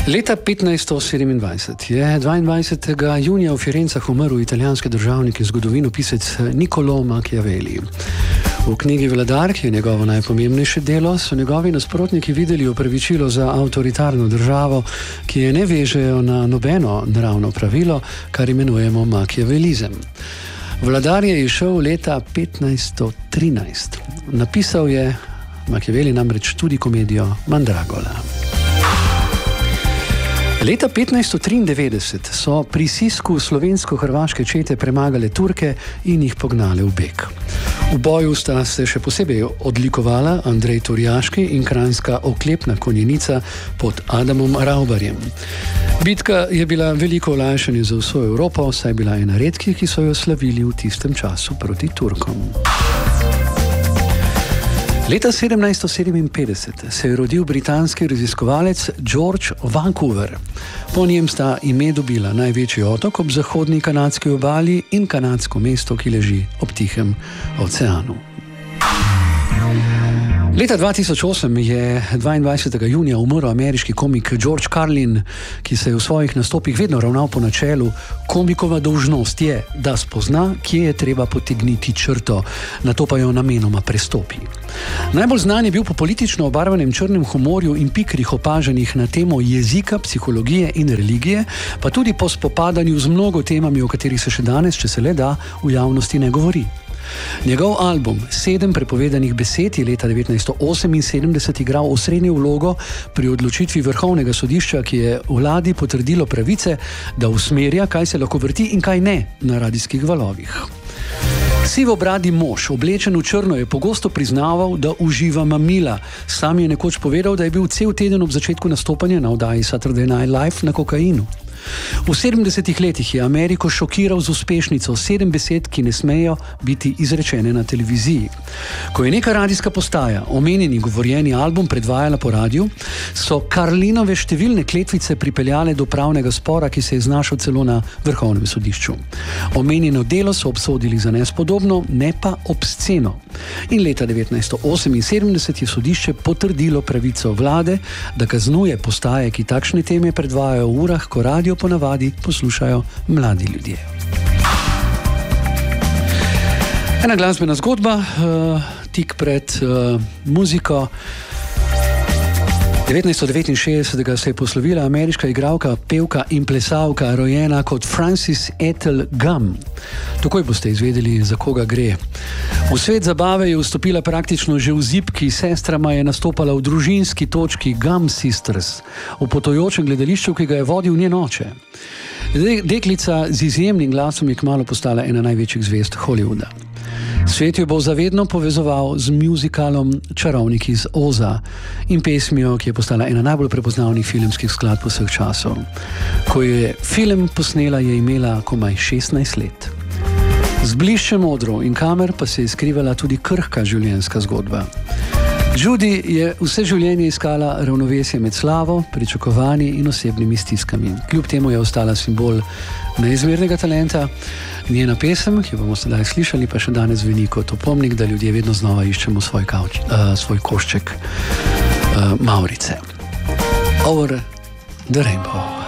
Leta 1527 je 22. junija v Firencah umrl italijanski državnik in zgodovinopisec Niccolò Machiavelli. V knjigi Vladar, ki je njegovo najpomembnejše delo, so njegovi nasprotniki videli opravičilo za avtoritarno državo, ki je ne vežejo na nobeno naravno pravilo, kar imenujemo machiavelizem. Vladar je izšel leta 1513. Napisal je Machiavelli namreč tudi komedijo Mandragola. Leta 1593 so pri Sisku slovensko-hrvaške čete premagale Turke in jih pognale v beg. V boju sta se še posebej odlikovala Andrej Turjaški in kranjska oklepna konjenica pod Adamom Raubarjem. Bitka je bila veliko olajšanje za vso Evropo, saj je bila ena redkih, ki so jo slavili v tistem času proti Turkom. Leta 1757 se je rodil britanski raziskovalec George Vancouver. Po njem sta ime dobila največji otok ob zahodni kanadski obali in kanadsko mesto, ki leži ob Tihem oceanu. Leta 2008 je 22. junija umrl ameriški komik George Carlin, ki se je v svojih nastopih vedno ravnal po načelu: komikova dolžnost je, da spozna, kje je treba potegniti črto, nato pa jo namenoma prestopi. Najbolj znan je bil po politično obarvanem črnem humorju in pikrih opažanjih na temo jezika, psihologije in religije, pa tudi po spopadanju z mnogo temami, o katerih se še danes, če se le da, v javnosti ne govori. Njegov album 7 prepovedanih besed je leta 1978 igral osrednjo vlogo pri odločitvi Vrhovnega sodišča, ki je vladi potrdilo pravice, da usmerja, kaj se lahko vrti in kaj ne na radijskih valovih. Sivobradi mož, oblečen v črno, je pogosto priznaval, da uživa mamila. Sam je nekoč povedal, da je bil cel teden ob začetku nastopanja na oddaji Saturday Night Live na kokainu. V 70. letih je Ameriko šokiral z uspešnico 7 besed, ki ne smejo biti izrečene na televiziji. Ko je neka radijska postaja omenjeni govorjeni album predvajala po radiju, so Carlinove številne kletvice pripeljale do pravnega spora, ki se je znašel celo na Vrhovnem sodišču. Omenjeno delo so obsodili za nespodobno, ne pa obsceno. In leta 1978 je sodišče potrdilo pravico vlade, da kaznuje postaje, ki takšne teme predvajajo v urah, ko radio ponavadi poslušajo mladi ljudje. Ena glasbena zgodba, tik pred muziko. 1969 se je poslovila ameriška igralka, pevka in plesalka, rojena kot Frances Ethel Gum. Takoj boste izvedeli, za koga gre. V svet zabave je vstopila praktično že v zibki, sestrama je nastopala v družinski točki Gum Sisters, v potujočem gledališču, ki ga je vodil njen oče. Deklica z izjemnim glasom je kmalu postala ena največjih zvezd Hollywooda. Svet jo bo zavedno povezoval z musicalom Čarovnik iz Oza in pesmijo, ki je postala ena najbolj prepoznavnih filmskih skladb vseh časov. Ko je film posnela, je imela komaj 16 let. Z bliščem odrov in kamer pa se je skrivala tudi krhka življenjska zgodba. Judy je vse življenje iskala ravnovesje med slavo, pričakovanji in osebnimi stiskami. Kljub temu je ostala simbol neizmernega talenta. Njena pesem, ki jo bomo sedaj slišali, pa še danes zveni kot opomnik, da ljudje vedno znova iščemo svoj košček Maurice. Over the Rainbow.